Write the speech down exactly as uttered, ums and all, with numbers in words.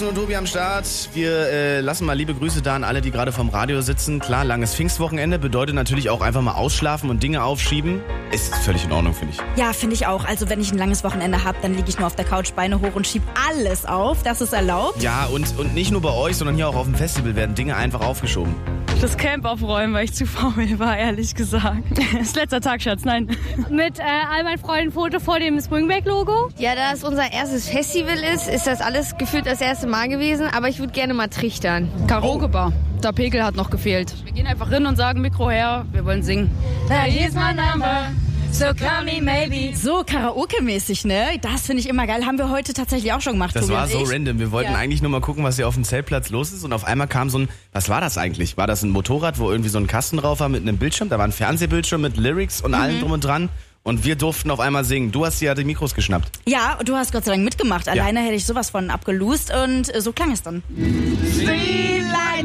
Und Tobi am Start. Wir äh, lassen mal liebe Grüße da an alle, die gerade vom Radio sitzen. Klar, langes Pfingstwochenende bedeutet natürlich auch einfach mal ausschlafen und Dinge aufschieben. Ist völlig in Ordnung, finde ich. Ja, finde ich auch. Also wenn ich ein langes Wochenende habe, dann liege ich nur auf der Couch, Beine hoch und schieb alles auf. Das ist erlaubt. Ja, und, und nicht nur bei euch, sondern hier auch auf dem Festival werden Dinge einfach aufgeschoben. Das Camp aufräumen, weil ich zu faul war, ehrlich gesagt. Ist letzter Tag, Schatz, nein. Mit äh, all meinen Freunden ein Foto vor dem Springback-Logo. Ja, da es unser erstes Festival ist, ist das alles gefühlt das erste Mal gewesen. Aber ich würde gerne mal trichtern. Karaoke-Bar. Der Pegel hat noch gefehlt. Wir gehen einfach hin und sagen Mikro her, wir wollen singen. That is my number. So call me maybe. So Karaoke-mäßig, ne? Das finde ich immer geil. Haben wir heute tatsächlich auch schon gemacht, Das Tobi war und so ich. random. Wir wollten Ja. eigentlich nur mal gucken, was hier auf dem Zeltplatz los ist. Und auf einmal kam so ein, was war das eigentlich? War das ein Motorrad, wo irgendwie so ein Kasten drauf war mit einem Bildschirm? Da war ein Fernsehbildschirm mit Lyrics und Mhm. allem drum und dran. Und wir durften auf einmal singen. Du hast dir ja die Mikros geschnappt. Ja, und du hast Gott sei Dank mitgemacht. Alleine hätte ich sowas von abgelust und äh, so klang es dann. Sweet light